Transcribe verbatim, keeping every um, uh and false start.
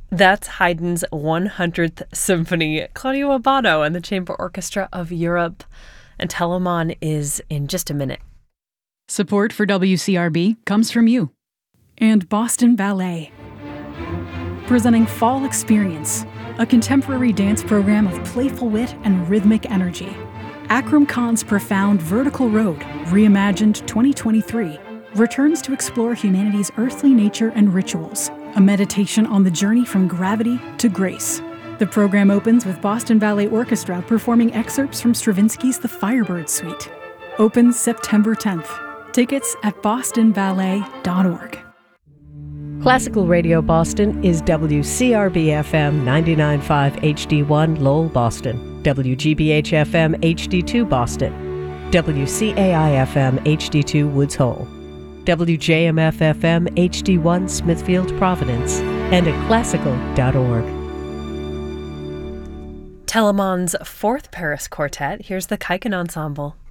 That's Haydn's one hundredth Symphony, Claudio Abbado and the Chamber Orchestra of Europe. And Telemann is in just a minute. Support for W C R B comes from you. And Boston Ballet. Presenting Fall Experience, a contemporary dance program of playful wit and rhythmic energy. Akram Khan's profound Vertical Road, reimagined twenty twenty-three, returns to explore humanity's earthly nature and rituals, a meditation on the journey from gravity to grace. The program opens with Boston Ballet Orchestra performing excerpts from Stravinsky's The Firebird Suite. Opens September tenth. Tickets at boston ballet dot org. Classical Radio Boston is W C R B F M ninety-nine point five H D one Lowell, Boston, W G B H F M H D two Boston, W C A I F M H D two Woods Hole, W J M F F M H D one Smithfield, Providence, and at classical dot org. Telemann's fourth Paris Quartet. Here's the Kaiken Ensemble.